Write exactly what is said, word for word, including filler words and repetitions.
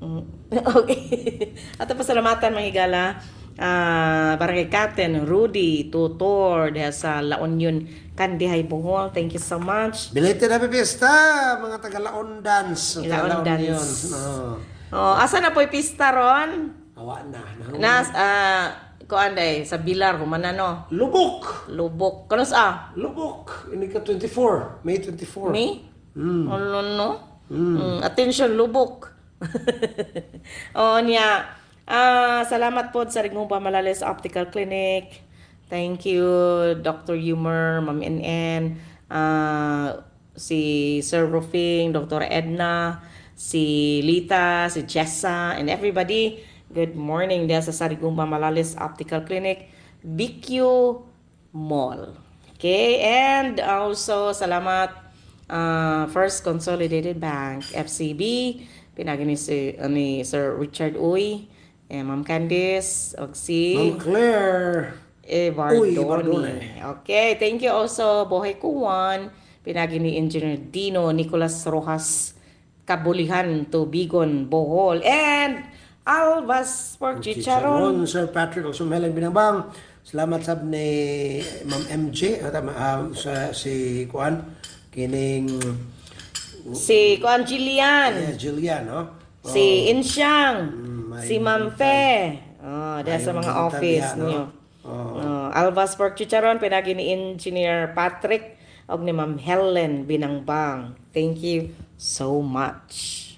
Okay. At pasalamatan mga higala. Uh, Barangay Katen, Rudy, Tutor, diha sa La Union, Kandihay, Bohol. Thank you so much. Belated happy fiesta, mga taga Laon Dance. La Laon Dance. yun. No. Oh, asa na po'y pista ron? Awa na. Nas, ah, kuan day, sa Bilar, humana no? Lubok. Lubok. Kanos ah? Lubok. Ini ka twenty-four. May twenty-four. Me? Mm. Ano no? Mm. Mm, attention, Lubok. Oh, niya. Ah, salamat po sa Rigumba Malales Optical Clinic. Thank you, Doctor Humor, Ma'am N N, ah, si Sir Rufing, Doctor Edna, si Lita, si Jessa, and everybody. Good morning dahil sa Sarigumba Malales Optical Clinic, B Q Mall. Okay, and also salamat uh, First Consolidated Bank, F C B, pinagi ni, si, uh, ni Sir Richard Uy, eh, Ma'am Candice, og si Ma'am Claire. eh, Uy, Bardoni. Bardoni. Okay, thank you also Bohay Kuwan, pinagi ni Engineer Dino Nicolas Rojas, Kabulihan, Tubigon, Bohol, and Alvas Pork Chicharon. Sir Patrick Osumelen Binabang. Salamat sab ni Ma'am M J. Uh, tama, uh, sa, si Kuan. Kining... Si Kuan Jillian. Yeah, Jillian, no? Oh. Si Insyang. Mm, Si Ma'am Fe. Oh, dahil sa mga office no? niyo. Oh. Oh, Alvas Pork Chicharon, pinagi ni Engineer Patrick, og ni Ma'am Helen Binangbang. Thank you so much.